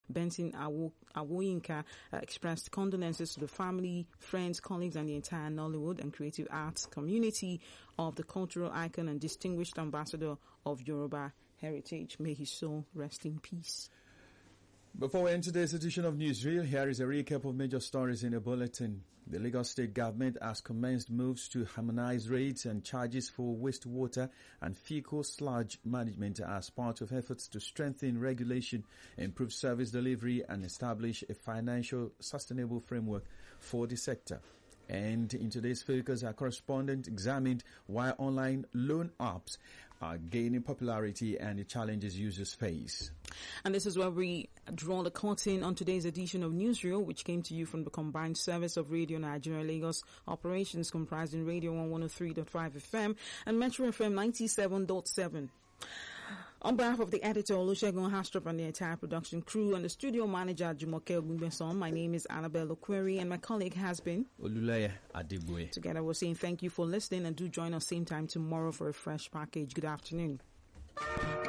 Benson Awoyinka expressed condolences to the family, friends, colleagues, and the entire Nollywood and creative arts community of the cultural icon and distinguished ambassador of Yoruba heritage. May his soul rest in peace. Before we end today's edition of Newsreel, here is a recap of major stories in the bulletin. The Lagos State government has commenced moves to harmonize rates and charges for wastewater and fecal sludge management as part of efforts to strengthen regulation, improve service delivery, and establish a financial sustainable framework for the sector. And in today's focus, our correspondent examined why online loan apps are gaining popularity and the challenges users face. And this is where we draw the curtain on today's edition of Newsreel, which came to you from the combined service of Radio Nigeria Lagos operations comprising Radio 103.5 FM and Metro FM 97.7. On behalf of the editor Olusegun Hastrop and the entire production crew and the studio manager Jumoke Ogunbeson, my name is Annabelle Okweri and my colleague has been Oluleye Adegboye. Together we're saying thank you for listening and do join us same time tomorrow for a fresh package. Good afternoon.